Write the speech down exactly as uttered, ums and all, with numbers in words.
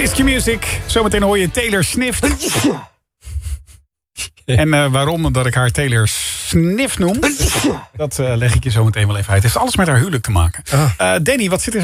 is Q-Music. Zometeen hoor je Taylor Snift. En uh, waarom dat ik haar Taylor Snift noem, dat uh, leg ik je zo meteen wel even uit. Het heeft alles met haar huwelijk te maken. Uh, Danny, wat zit er